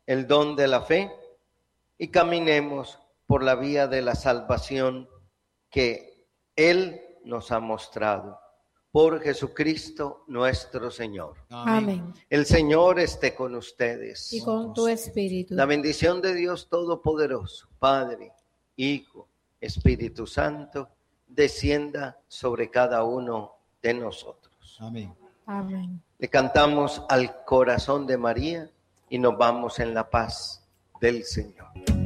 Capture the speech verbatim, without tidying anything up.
el don de la fe y caminemos por la vía de la salvación que Él nos ha mostrado. Por Jesucristo nuestro Señor. Amén. El Señor esté con ustedes. Y con tu espíritu. La bendición de Dios Todopoderoso, Padre, Hijo, Espíritu Santo, descienda sobre cada uno de nosotros. Amén. Amén. Le cantamos al corazón de María y nos vamos en la paz del Señor.